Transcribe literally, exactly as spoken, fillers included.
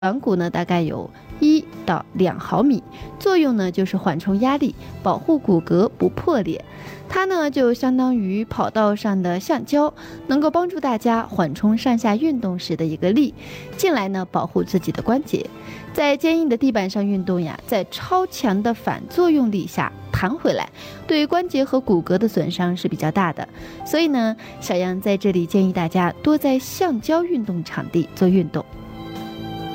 软骨呢大概有一到两毫米，作用呢就是缓冲压力，保护骨骼不破裂。它呢就相当于跑道上的橡胶，能够帮助大家缓冲上下运动时的一个力，进来呢保护自己的关节。在坚硬的地板上运动呀，在超强的反作用力下弹回来，对关节和骨骼的损伤是比较大的。所以呢，小杨在这里建议大家多在橡胶运动场地做运动。